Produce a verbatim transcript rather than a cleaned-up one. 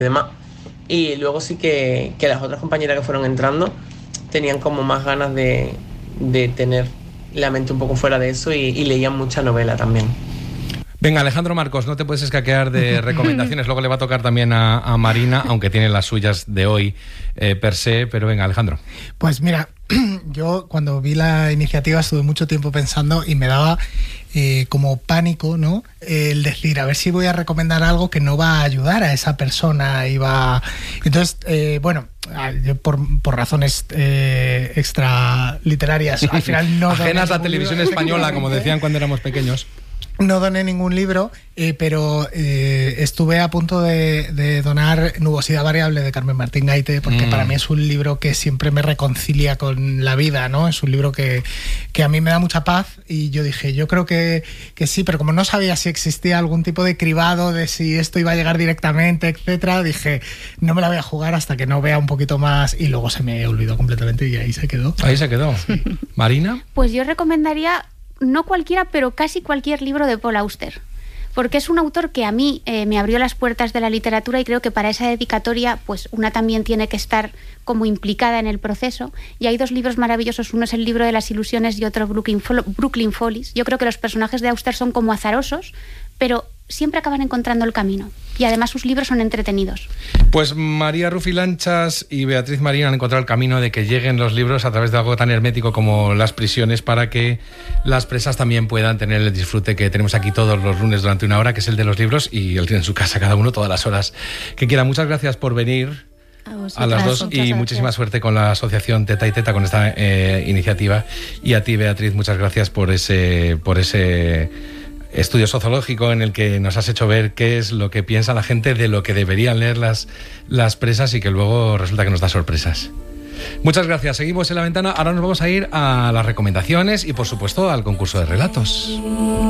demás. Y luego sí que, que las otras compañeras que fueron entrando tenían como más ganas de, de tener la mente un poco fuera de eso y, y leían mucha novela también. Venga, Alejandro Marcos, no te puedes escaquear de recomendaciones. Luego le va a tocar también a, a Marina, aunque tiene las suyas de hoy eh, per se. Pero venga, Alejandro. Pues mira, yo cuando vi la iniciativa estuve mucho tiempo pensando y me daba eh, como pánico, ¿no? El decir, a ver si voy a recomendar algo que no va a ayudar a esa persona y va... Entonces, eh, bueno, yo por, por razones eh, extra literarias, al final no... Ajenas a la televisión española, como decían cuando éramos pequeños. No doné ningún libro, eh, pero eh, estuve a punto de, de donar Nubosidad Variable de Carmen Martín Gaite, porque mm. para mí es un libro que siempre me reconcilia con la vida, ¿no? Es un libro que, que a mí me da mucha paz y yo dije, yo creo que, que sí, pero como no sabía si existía algún tipo de cribado, de si esto iba a llegar directamente, etcétera, dije, no me la voy a jugar hasta que no vea un poquito más y luego se me olvidó completamente y ahí se quedó. Ahí se quedó. Sí. ¿Marina? Pues yo recomendaría... no cualquiera, pero casi cualquier libro de Paul Auster, porque es un autor que a mí eh, me abrió las puertas de la literatura y creo que para esa dedicatoria pues una también tiene que estar como implicada en el proceso, y hay dos libros maravillosos, uno es El libro de las ilusiones y otro Brooklyn, Brooklyn Follies. Yo creo que los personajes de Auster son como azarosos, pero siempre acaban encontrando el camino, y además sus libros son entretenidos. Pues María Rufilanchas y Beatriz Marín han encontrado el camino de que lleguen los libros a través de algo tan hermético como las prisiones, para que las presas también puedan tener el disfrute que tenemos aquí todos los lunes durante una hora, que es el de los libros, y el tiene en su casa cada uno todas las horas que quiera. Muchas gracias por venir a, a las dos, y gracias. Muchísima suerte con la asociación Teta y Teta, con esta eh, iniciativa. Y a ti, Beatriz, muchas gracias por ese por ese estudio sociológico en el que nos has hecho ver qué es lo que piensa la gente de lo que deberían leer las, las presas, y que luego resulta que nos da sorpresas. Muchas gracias. Seguimos en La Ventana. Ahora nos vamos a ir a las recomendaciones y, por supuesto, al concurso de relatos.